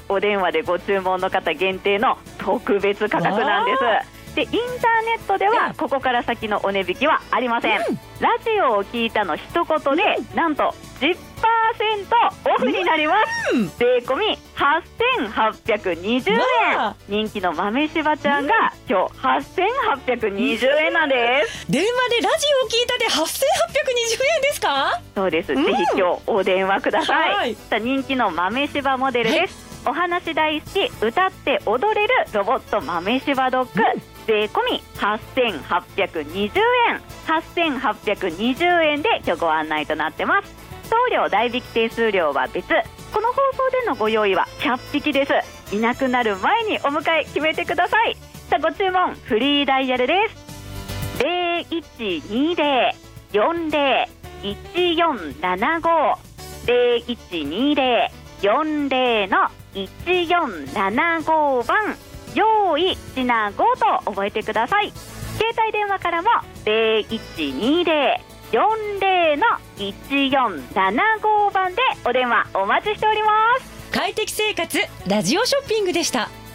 お電話でご注文の方限定の特別価格なんです。でインターネットではここから先のお値引きはありません。ラジオを聞いたの一言でなんと 10% オフになります。税込み8820円。人気の豆しばちゃんが今日8820円なんです。 電話でラジオを聞いたで8820円ですか？ そうです、ぜひ今日お電話ください。さあ人気の豆しばモデルです。お話大好き、歌って踊れるロボット豆しばドッグ、税込み8820円。8820円で今日ご案内となってます。送料代引き手数料は別。この放送でのご用意は100匹です。いなくなる前にお迎え決めてください。さあご注文フリーダイヤルです。0120-40-1475 0120-40-1475番用意しなごと覚えてください。携帯電話からも0120-40-1475番でお電話お待ちしております。 快適生活ラジオショッピングでした。